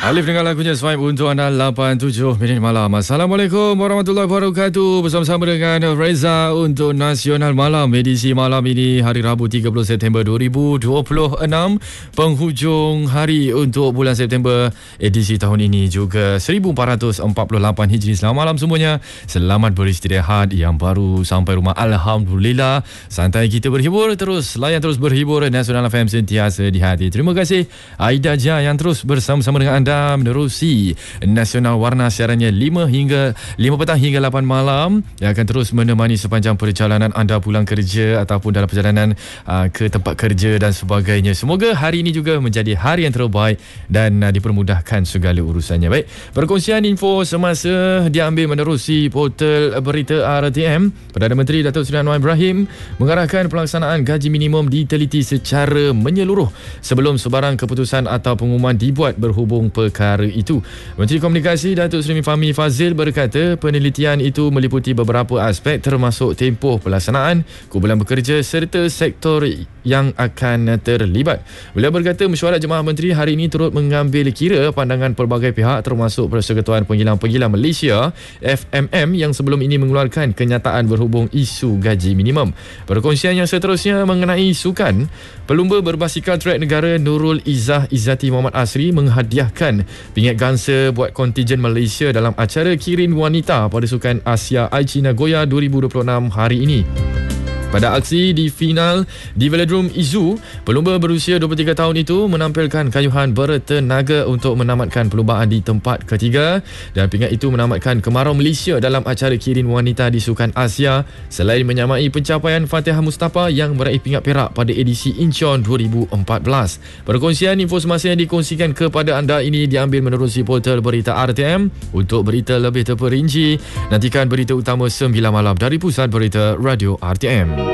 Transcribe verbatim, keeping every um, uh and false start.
Alif dengan lagunya Swipe untuk anda lapan tujuh minit malam. Assalamualaikum warahmatullahi wabarakatuh. Bersama-sama dengan Reza untuk Nasional Malam. Edisi malam ini hari Rabu tiga puluh September dua ribu dua puluh enam. Penghujung hari untuk bulan September edisi tahun ini juga seribu empat ratus empat puluh lapan Hijri. Selamat malam semuanya. Selamat beristirahat. Yang baru sampai rumah, alhamdulillah. Santai kita berhibur terus. Layan terus berhibur. Nasional F M sentiasa di hati. Terima kasih Aida Jah yang terus bersama-sama dengan anda menerusi Nasional Warna siarannya lima hingga lima petang hingga lapan malam, yang akan terus menemani sepanjang perjalanan anda pulang kerja ataupun dalam perjalanan uh, ke tempat kerja dan sebagainya. Semoga hari ini juga menjadi hari yang terbaik dan uh, dipermudahkan segala urusannya. Baik, perkongsian info semasa diambil menerusi portal berita R T M. Perdana Menteri Datuk Seri Anwar Ibrahim mengarahkan pelaksanaan gaji minimum diteliti secara menyeluruh sebelum sebarang keputusan atau pengumuman dibuat berhubung perkara itu. Menteri Komunikasi Datuk Seri Fahmi Fadzil berkata penelitian itu meliputi beberapa aspek termasuk tempoh pelaksanaan, kumpulan bekerja serta sektor yang akan terlibat. Beliau berkata mesyuarat Jemaah Menteri hari ini turut mengambil kira pandangan pelbagai pihak termasuk Persekutuan Penggilang-Penggilang Malaysia F M M yang sebelum ini mengeluarkan kenyataan berhubung isu gaji minimum. Perkongsian yang seterusnya mengenai sukan. Pelumba berbasikal trek negara Nurul Izzah Izzati Muhammad Asri menghadiahkan pingat gangsa buat kontijen Malaysia dalam acara Kirin Wanita pada Sukan Asia Aichi Nagoya dua ribu dua puluh enam hari ini. Pada aksi di final di Velodrome Izu, pelumba berusia dua puluh tiga tahun itu menampilkan kayuhan bertenaga untuk menamatkan perlumbaan di tempat ketiga, dan pingat itu menamatkan kemarau Malaysia dalam acara Kirin Wanita di Sukan Asia selain menyamai pencapaian Fatihah Mustafa yang meraih pingat perak pada edisi Incheon dua ribu empat belas. Perkongsian info semasa yang dikongsikan kepada anda ini diambil menerusi portal berita R T M. Untuk berita lebih terperinci, nantikan berita utama sembilan malam dari Pusat Berita Radio R T M.